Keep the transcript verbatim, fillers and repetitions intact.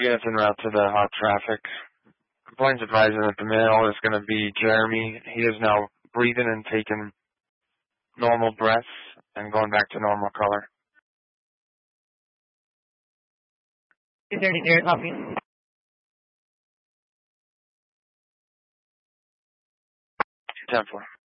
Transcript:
Units en route to the hot traffic. Plane's advising that the male is going to be Jeremy. He is now breathing and taking normal breaths and going back to normal color. two thirty, copy. ten four.